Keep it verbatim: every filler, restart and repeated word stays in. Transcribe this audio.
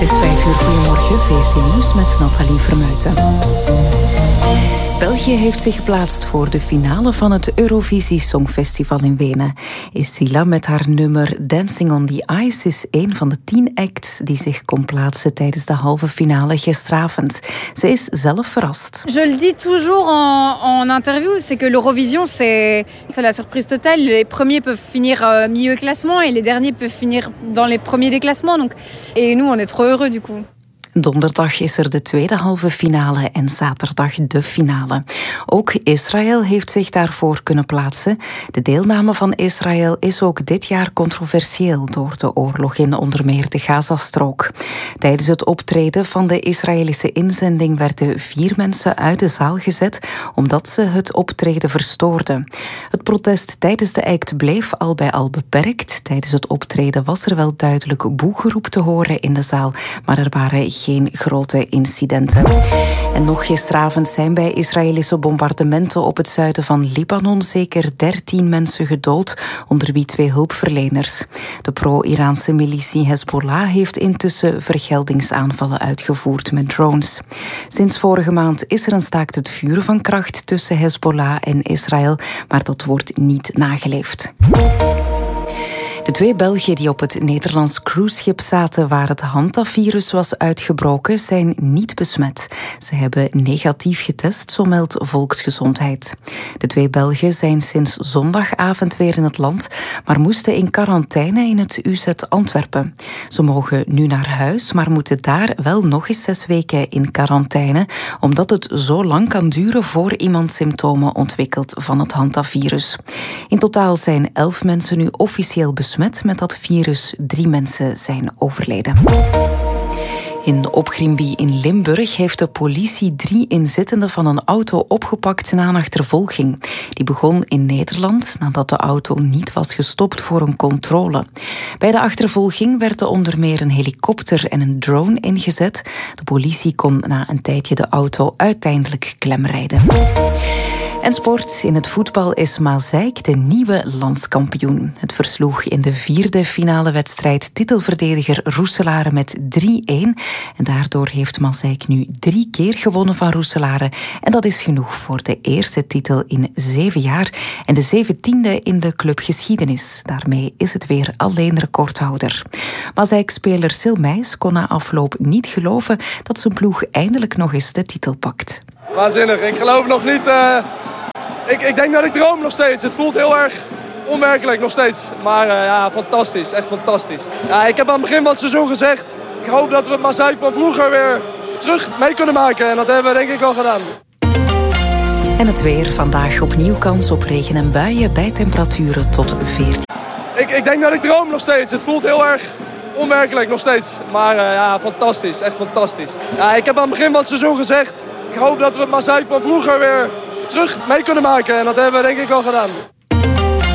Het is vijf uur, goedemorgen, veertien nieuws met Nathalie Vermuijten. België heeft zich geplaatst voor de finale van het Eurovisie Songfestival in Wenen. Scylla met haar nummer Dancing on the Ice is een van de tien acts die zich kon plaatsen tijdens de halve finale gisteravond. Ze is zelf verrast. Je le dis toujours en, en interview, c'est que l'Eurovision c'est, c'est la surprise totale. Les premiers peuvent finir euh, milieu classement et les derniers peuvent finir dans les premiers des classements. Donc, et nous on est trop heureux du coup. Donderdag is er de tweede halve finale en zaterdag de finale. Ook Israël heeft zich daarvoor kunnen plaatsen. De deelname van Israël is ook dit jaar controversieel door de oorlog in onder meer de Gazastrook. Tijdens het optreden van de Israëlische inzending werden vier mensen uit de zaal gezet omdat ze het optreden verstoorden. Het protest tijdens de act bleef al bij al beperkt. Tijdens het optreden was er wel duidelijk boegeroep te horen in de zaal, maar er waren geen grote incidenten. En nog gisteravond zijn bij Israëlische bombardementen op het zuiden van Libanon zeker dertien mensen gedood, onder wie twee hulpverleners. De pro-Iraanse militie Hezbollah heeft intussen vergeldingsaanvallen uitgevoerd met drones. Sinds vorige maand is er een staakt het vuren van kracht tussen Hezbollah en Israël, maar dat wordt niet nageleefd. De twee Belgen die op het Nederlands cruiseschip zaten waar het hantavirus was uitgebroken, zijn niet besmet. Ze hebben negatief getest, zo meldt Volksgezondheid. De twee Belgen zijn sinds zondagavond weer in het land, maar moesten in quarantaine in het U Z Antwerpen. Ze mogen nu naar huis, maar moeten daar wel nog eens zes weken in quarantaine, omdat het zo lang kan duren voor iemand symptomen ontwikkelt van het hantavirus. In totaal zijn elf mensen nu officieel besmet met dat virus. Drie mensen zijn overleden. In Opgrimbie in Limburg heeft de politie drie inzittenden van een auto opgepakt na een achtervolging. Die begon in Nederland nadat de auto niet was gestopt voor een controle. Bij de achtervolging werden onder meer een helikopter en een drone ingezet. De politie kon na een tijdje de auto uiteindelijk klemrijden. En sport. In het voetbal is Maaseik de nieuwe landskampioen. Het versloeg in de vierde finale wedstrijd titelverdediger Roeselare met drie-een. En daardoor heeft Maaseik nu drie keer gewonnen van Roeselare. En dat is genoeg voor de eerste titel in zeven jaar. En de zeventiende in de clubgeschiedenis. Daarmee is het weer alleen recordhouder. Maaseik-speler Sil Meijs kon na afloop niet geloven dat zijn ploeg eindelijk nog eens de titel pakt. Waanzinnig. Ik geloof nog niet... Uh... Ik, ik denk dat ik droom nog steeds. Het voelt heel erg onwerkelijk nog steeds. Maar uh, ja, fantastisch. Echt fantastisch. Ja, ik heb aan het begin van het seizoen gezegd... ik hoop dat we het Maaseik van vroeger weer terug mee kunnen maken. En dat hebben we denk ik al gedaan. En het weer. Vandaag opnieuw kans op regen en buien bij temperaturen tot veertien. Ik, ik denk dat ik droom nog steeds. Het voelt heel erg onwerkelijk nog steeds. Maar uh, ja, fantastisch. Echt fantastisch. Ja, ik heb aan het begin van het seizoen gezegd... ik hoop dat we het Maaseik van vroeger weer terug mee kunnen maken. En dat hebben we denk ik al gedaan.